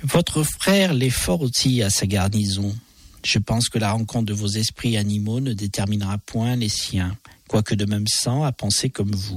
Votre frère l'est fort aussi à sa garnison. Je pense que la rencontre de vos esprits animaux ne déterminera point les siens, quoique de même sang, à penser comme vous.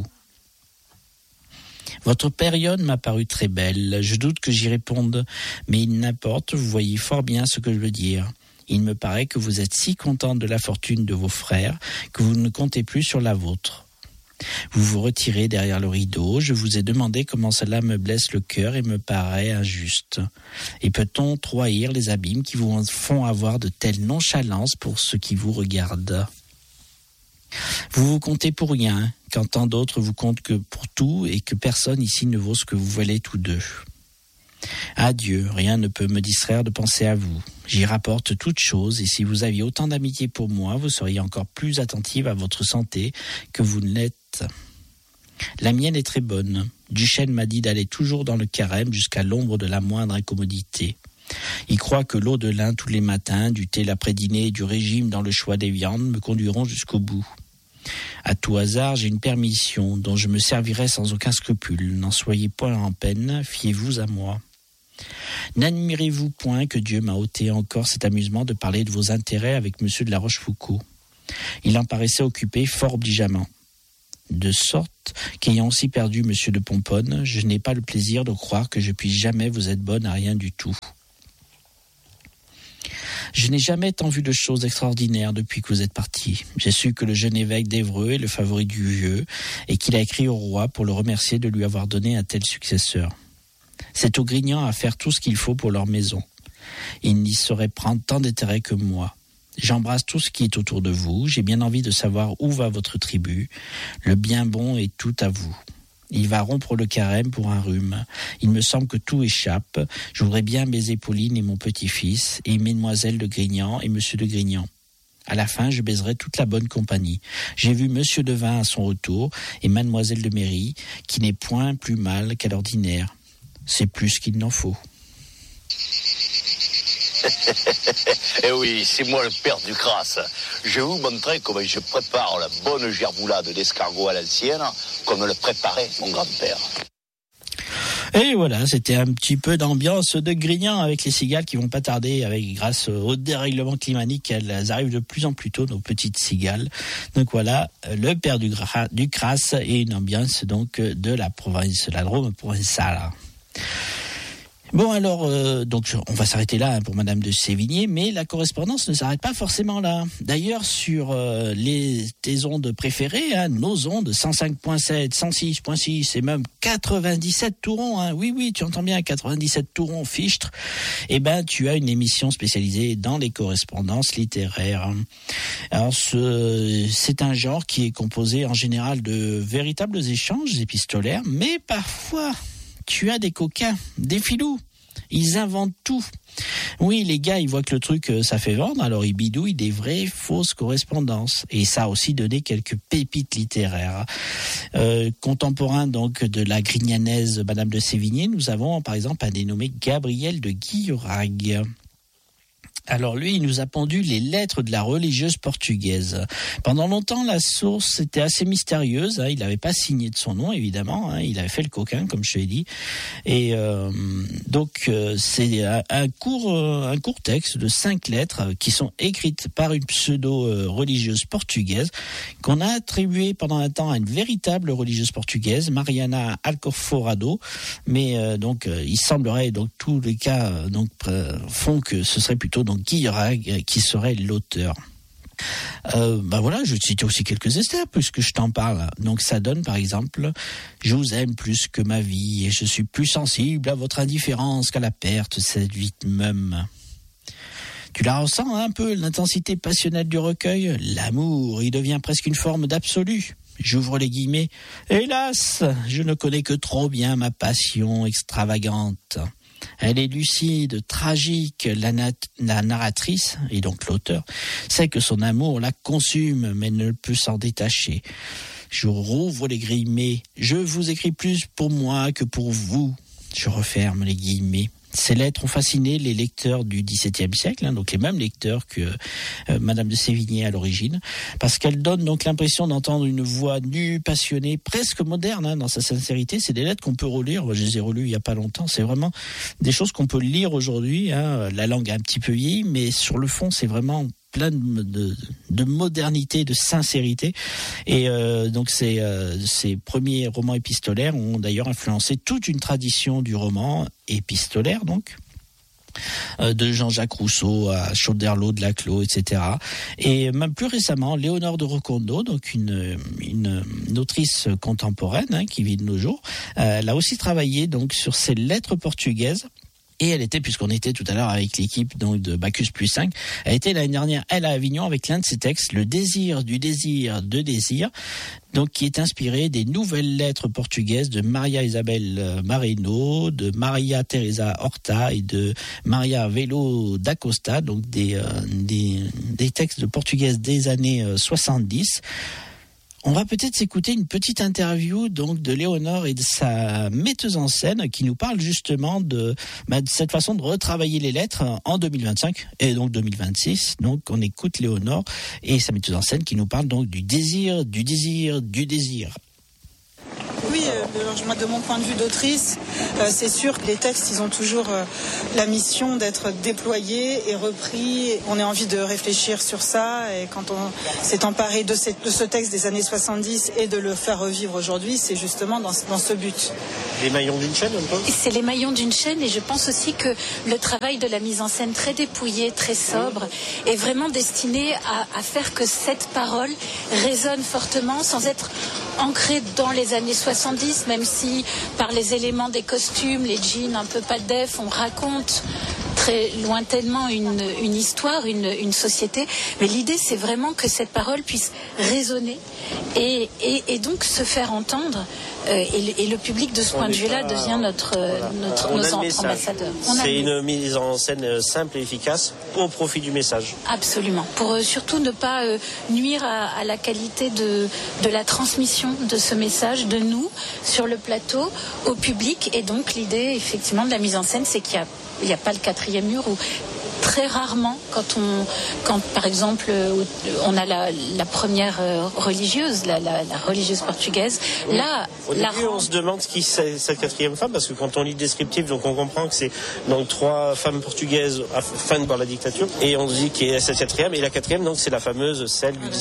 Votre période m'a paru très belle. Je doute que j'y réponde, mais il n'importe, vous voyez fort bien ce que je veux dire. Il me paraît que vous êtes si content de la fortune de vos frères que vous ne comptez plus sur la vôtre. Vous vous retirez derrière le rideau. Je vous ai demandé comment cela me blesse le cœur et me paraît injuste. Et peut-on trop haïr les abîmes qui vous font avoir de telles nonchalances pour ce qui vous regarde ? Vous vous comptez pour rien, quand tant d'autres vous comptent que pour tout et que personne ici ne vaut ce que vous valez tous deux. Adieu, rien ne peut me distraire de penser à vous. J'y rapporte toutes choses et si vous aviez autant d'amitié pour moi, vous seriez encore plus attentive à votre santé que vous ne l'êtes. La mienne est très bonne. Duchesne m'a dit d'aller toujours dans le carême jusqu'à l'ombre de la moindre incommodité. Il croit que l'eau de lin tous les matins, du thé l'après-dîner et du régime dans le choix des viandes me conduiront jusqu'au bout. À tout hasard, j'ai une permission dont je me servirai sans aucun scrupule. N'en soyez point en peine, fiez-vous à moi. N'admirez-vous point que Dieu m'a ôté encore cet amusement de parler de vos intérêts avec M. de la Rochefoucauld ? Il en paraissait occupé fort obligeamment. De sorte qu'ayant aussi perdu M. de Pomponne, je n'ai pas le plaisir de croire que je puisse jamais vous être bonne à rien du tout. Je n'ai jamais tant vu de choses extraordinaires depuis que vous êtes parti. J'ai su que le jeune évêque d'Évreux est le favori du vieux et qu'il a écrit au roi pour le remercier de lui avoir donné un tel successeur. C'est aux Grignans à faire tout ce qu'il faut pour leur maison. Ils n'y sauraient prendre tant d'intérêt que moi. J'embrasse tout ce qui est autour de vous. J'ai bien envie de savoir où va votre tribu. Le bien bon est tout à vous. Il va rompre le carême pour un rhume. Il me semble que tout échappe. Je voudrais bien baiser Pauline et mon petit-fils, et Mesdemoiselles de Grignan et Monsieur de Grignan. À la fin, je baiserai toute la bonne compagnie. J'ai vu Monsieur Devin à son retour, et Mademoiselle de Méry, qui n'est point plus mal qu'à l'ordinaire. C'est plus qu'il n'en faut. Eh oui, c'est moi le père du Crasse. Je vais vous montrer comment je prépare la bonne gerboulade d'escargot à l'ancienne, comme le préparait mon grand-père. Et voilà, c'était un petit peu d'ambiance de Grignan avec les cigales qui vont pas tarder, grâce au dérèglement climatique, elles arrivent de plus en plus tôt, nos petites cigales. Donc voilà, le père du Crasse et une ambiance donc de la province, la Drôme provençale. Bon alors, donc on va s'arrêter là pour Madame de Sévigné, mais la correspondance ne s'arrête pas forcément là. D'ailleurs, sur tes ondes préférées, nos ondes 105.7, 106.6 et même 97 tourons, oui, tu entends bien, 97 tourons fichtre, tu as une émission spécialisée dans les correspondances littéraires. Alors, c'est un genre qui est composé en général de véritables échanges épistolaires, mais parfois tu as des coquins, des filous. Ils inventent tout. Oui, les gars, ils voient que le truc, ça fait vendre, alors ils bidouillent des vraies fausses correspondances. Et ça a aussi donné quelques pépites littéraires. Contemporain donc de la grignanaise Madame de Sévigné, nous avons par exemple un dénommé Gabriel de Guillorague. Alors lui, il nous a pondu les lettres de la religieuse portugaise. Pendant longtemps, la source était assez mystérieuse. Il n'avait pas signé de son nom, évidemment. Il avait fait le coquin, comme je te l'ai dit. Et donc, c'est un court texte de 5 lettres qui sont écrites par une pseudo-religieuse portugaise qu'on a attribué pendant un temps à une véritable religieuse portugaise, Mariana Alcoforado. Mais donc, il semblerait, donc tous les cas font que ce serait plutôt donc Guillorague qui serait l'auteur. Voilà, je vais te citer aussi quelques extraits puisque je t'en parle. Donc ça donne par exemple « Je vous aime plus que ma vie et je suis plus sensible à votre indifférence qu'à la perte de cette vie même. » Tu la ressens un peu, l'intensité passionnelle du recueil. L'amour, il devient presque une forme d'absolu. J'ouvre les guillemets. « Hélas, je ne connais que trop bien ma passion extravagante. » Elle est lucide, tragique, la narratrice, et donc l'auteur, sait que son amour la consume, mais ne peut s'en détacher. Je rouvre les guillemets, je vous écris plus pour moi que pour vous. Je referme les guillemets. Ces lettres ont fasciné les lecteurs du XVIIe siècle, donc les mêmes lecteurs que Madame de Sévigné à l'origine, parce qu'elles donnent donc l'impression d'entendre une voix nue, passionnée, presque moderne dans sa sincérité. C'est des lettres qu'on peut relire. Moi, je les ai relues il y a pas longtemps. C'est vraiment des choses qu'on peut lire aujourd'hui. La langue a un petit peu vieilli, mais sur le fond, c'est vraiment plein de modernité, de sincérité. Et donc ces premiers romans épistolaires ont d'ailleurs influencé toute une tradition du roman épistolaire, donc de Jean-Jacques Rousseau à Chauderlot de Laclos, etc. Et même plus récemment, Léonore de Recondo, donc une autrice contemporaine qui vit de nos jours, elle a aussi travaillé donc sur ces lettres portugaises. Et elle était, puisqu'on était tout à l'heure avec l'équipe donc de Bacchus plus 5, elle était l'année dernière, elle, à Avignon, avec l'un de ses textes, Le désir du désir de désir, donc qui est inspiré des nouvelles lettres portugaises de Maria Isabel Marino, de Maria Teresa Horta et de Maria Velo da Costa, donc des textes de portugaises des années 70. On va peut-être s'écouter une petite interview donc de Léonore et de sa metteuse en scène qui nous parle justement de cette façon de retravailler les lettres en 2025 et donc 2026. Donc on écoute Léonore et sa metteuse en scène qui nous parle donc du désir, du désir, du désir. Oui, moi de mon point de vue d'autrice, c'est sûr que les textes, ils ont toujours la mission d'être déployés et repris. On a envie de réfléchir sur ça et quand on s'est emparé de ce texte des années 70 et de le faire revivre aujourd'hui, c'est justement dans ce but. Les maillons d'une chaîne, un peu ? C'est les maillons d'une chaîne et je pense aussi que le travail de la mise en scène très dépouillée, très sobre, est vraiment destiné à faire que cette parole résonne fortement sans être ancrée dans les années 70, même si par les éléments des costumes, les jeans un peu pas de def, on raconte très lointainement une histoire, une société. Mais l'idée, c'est vraiment que cette parole puisse résonner et donc se faire entendre. Et le public, de ce point de vue-là, devient notre ambassadeur. C'est une mise en scène simple et efficace au profit du message. Absolument. Pour surtout ne pas nuire à la qualité de la transmission de ce message, de nous, sur le plateau, au public. Et donc, l'idée, effectivement, de la mise en scène, c'est qu'il n'y a pas le quatrième mur où très rarement, quand par exemple on a la première religieuse, la religieuse portugaise, là, au début, on se demande qui c'est cette quatrième femme, parce que quand on lit le descriptif, donc on comprend que c'est donc 3 femmes portugaises afin de voir la dictature, et on se dit qui est cette quatrième, et la quatrième, donc c'est la fameuse, celle du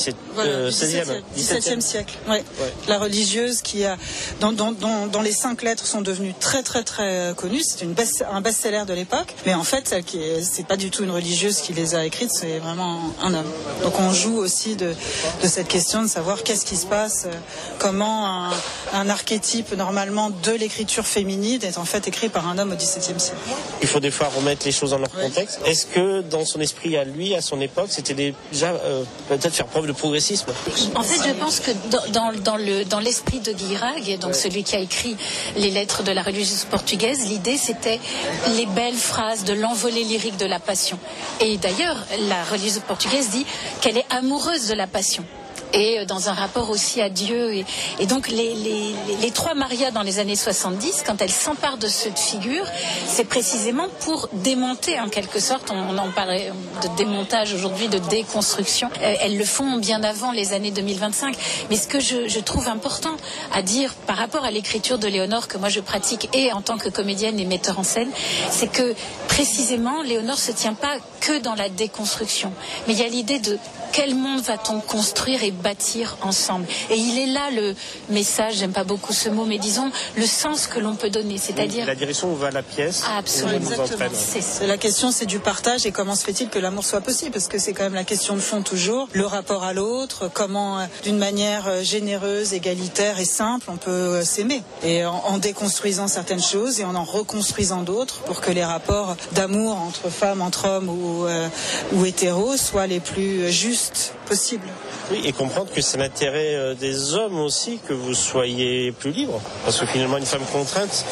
17e siècle. Ouais. La religieuse qui a, dont les 5 lettres sont devenues très très très connues. C'est un best-seller de l'époque, mais en fait, c'est pas du tout une religieuse qui les a écrites, c'est vraiment un homme. Donc on joue aussi de cette question de savoir qu'est-ce qui se passe, comment un archétype normalement de l'écriture féminine est en fait écrit par un homme au XVIIe siècle. Il faut des fois remettre les choses dans leur contexte. Est-ce que dans son esprit à lui, à son époque, c'était déjà peut-être faire preuve de progressisme ? En fait, je pense que dans l'esprit de Guirag, donc celui qui a écrit les lettres de la religieuse portugaise, l'idée c'était les belles phrases de l'envolée lyrique de la passion. Et d'ailleurs, la religieuse portugaise dit qu'elle est amoureuse de la passion. Et dans un rapport aussi à Dieu. Et donc les 3 Marias dans les années 70, quand elles s'emparent de cette figure, c'est précisément pour démonter en quelque sorte, on en parlait de démontage aujourd'hui, de déconstruction. Elles le font bien avant les années 2025. Mais ce que je trouve important à dire par rapport à l'écriture de Léonore, que moi je pratique et en tant que comédienne et metteur en scène, c'est que précisément Léonore se tient pas que dans la déconstruction. Mais il y a l'idée de quel monde va-t-on construire et bâtir ensemble. Et il est là le message, j'aime pas beaucoup ce mot, mais disons le sens que l'on peut donner, c'est-à-dire la direction où va la pièce. Absolument. Exactement. La question, c'est du partage et comment se fait-il que l'amour soit possible, parce que c'est quand même la question de fond toujours, le rapport à l'autre, comment d'une manière généreuse, égalitaire et simple on peut s'aimer, et en déconstruisant certaines choses et en reconstruisant d'autres pour que les rapports d'amour entre femmes, entre hommes ou hétéros soient les plus justes possibles. Oui, et comprendre que c'est l'intérêt des hommes aussi que vous soyez plus libre. Parce que finalement, une femme contrainte,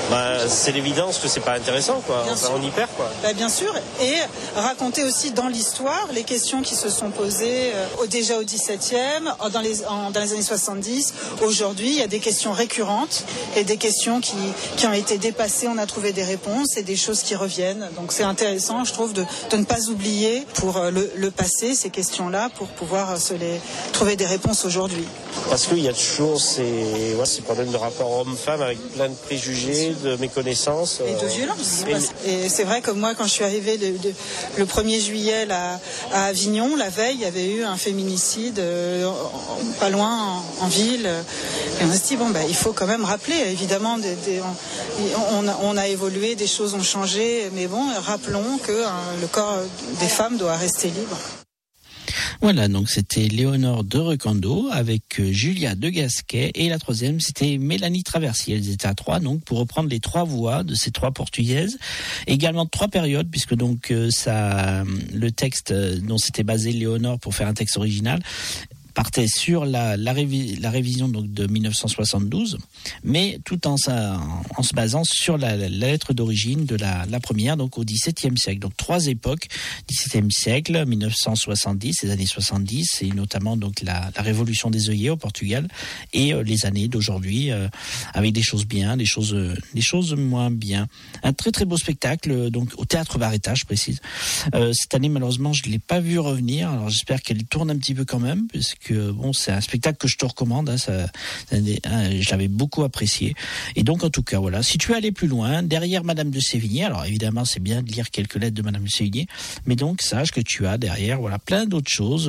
c'est l'évidence que c'est pas intéressant, quoi. On y perd, quoi. Bien sûr, et raconter aussi dans l'histoire les questions qui se sont posées déjà au XVIIe, dans les années 70. Aujourd'hui, il y a des questions récurrentes et des questions qui ont été dépassées. On a trouvé des réponses et des choses qui reviennent. Donc c'est intéressant, je trouve, de ne pas oublier pour le passé ces questions-là, pour pouvoir trouver des réponses aujourd'hui. Parce qu'il y a toujours ces problèmes de rapport homme-femme avec plein de préjugés, de méconnaissances. Et de violence. Et c'est vrai que moi, quand je suis arrivée le 1er juillet à Avignon, la veille, il y avait eu un féminicide pas loin en ville. Et on s'est dit, il faut quand même rappeler, évidemment, on a évolué, des choses ont changé, mais rappelons que le corps des femmes doit rester libre. Voilà, donc c'était Léonore de Recondo avec Julia de Gasquet, et la troisième c'était Mélanie Traversy. Elles étaient à 3, donc pour reprendre les 3 voix de ces 3 portugaises, également 3 périodes, puisque donc le texte dont s'était basé Léonore pour faire un texte original partait sur la révision donc de 1972, mais tout en se basant sur la lettre d'origine de la première, donc au XVIIe siècle. Donc 3 époques, XVIIe siècle, 1970, les années 70, et notamment donc la révolution des œillets au Portugal, et les années d'aujourd'hui, avec des choses bien, des choses moins bien. Un très très beau spectacle, donc au Théâtre Barretta, je précise. Cette année, malheureusement, je ne l'ai pas vu revenir, alors j'espère qu'elle tourne un petit peu quand même, puisque c'est un spectacle que je te recommande, je l'avais beaucoup apprécié. Et donc en tout cas, voilà, si tu veux aller plus loin, derrière Madame de Sévigné, alors évidemment c'est bien de lire quelques lettres de Madame de Sévigné, mais donc sache que tu as derrière plein d'autres choses,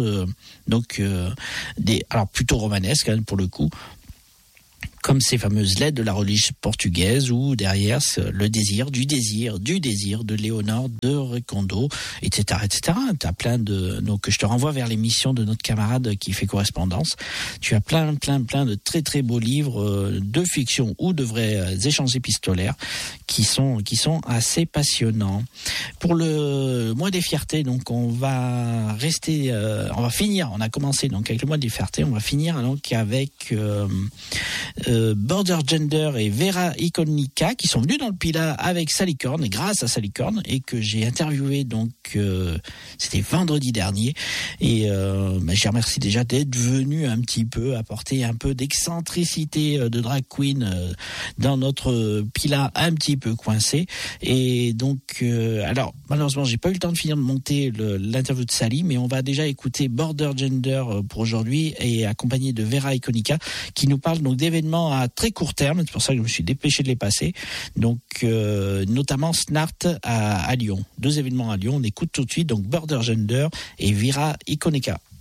alors plutôt romanesques pour le coup, comme ces fameuses lettres de la religion portugaise, où derrière le désir de Léonore de Recondo, etc., etc. T'as plein donc je te renvoie vers l'émission de notre camarade qui fait correspondance. Tu as plein de très très beaux livres de fiction ou de vrais échanges épistolaires qui sont assez passionnants. Pour le mois des fiertés, donc on va finir. On a commencé donc avec le mois des fiertés, on va finir donc avec Border Gender et Vera Iconica qui sont venus dans le Pilat avec Salicorne, et grâce à Salicorne, et que j'ai interviewé donc c'était vendredi dernier, et je remercie déjà d'être venu un petit peu apporter un peu d'excentricité de drag queen dans notre Pilat un petit peu coincé. Et donc alors malheureusement j'ai pas eu le temps de finir de monter l'interview de Sally, mais on va déjà écouter Border Gender pour aujourd'hui, et accompagné de Vera Iconica qui nous parle donc d'événements à très court terme. C'est pour ça que je me suis dépêché de les passer, donc notamment Snart à Lyon, 2 événements à Lyon. On écoute tout de suite donc Border Gender et Vera Iconica.